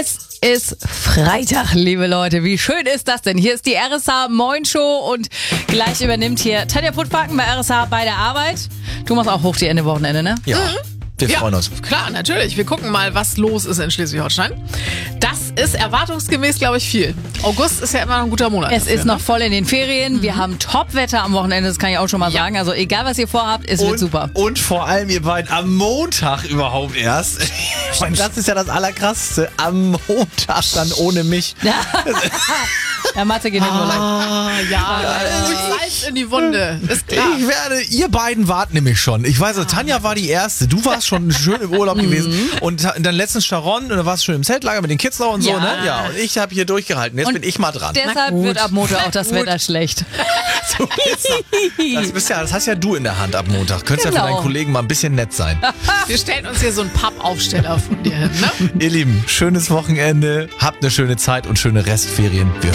Es ist Freitag, liebe Leute. Wie schön ist das denn? Hier ist die RSH Moin Show und gleich übernimmt hier Tanja Puttbacken bei RSH bei der Arbeit. Du machst auch hoch die Ende Wochenende, ne? Ja. Wir freuen uns. Klar, natürlich. Wir gucken mal, was los ist in Schleswig-Holstein. Das ist erwartungsgemäß, glaube ich, viel. August ist ja immer noch ein guter Monat. Es dafür, ist noch voll in den Ferien. Wir haben Top-Wetter am Wochenende, das kann ich auch schon mal sagen. Also egal, was ihr vorhabt, es wird super. Und vor allem ihr beiden am Montag überhaupt erst. Das ist ja das Allerkrasseste. Am Montag dann ohne mich. Ja, Mathe geht in Urlaub. Salz in die Wunde. Ist klar. Ihr beiden wart nämlich schon. Ich weiß, Tanja war die Erste. Du warst schon schön im Urlaub gewesen. Und dann letztens Sharon, und dann warst du schon im Zeltlager mit den Kids noch und so, Ja. ne? Ja, und ich habe hier durchgehalten. Jetzt Und bin ich mal dran. Deshalb wird ab Montag auch das Wetter schlecht. Das hast ja du in der Hand ab Montag. Könntest ja für Genau. deinen Kollegen mal ein bisschen nett sein. Wir stellen uns hier so einen Pappaufsteller von dir hin, ne? Ihr Lieben, schönes Wochenende. Habt eine schöne Zeit und schöne Restferien. Wir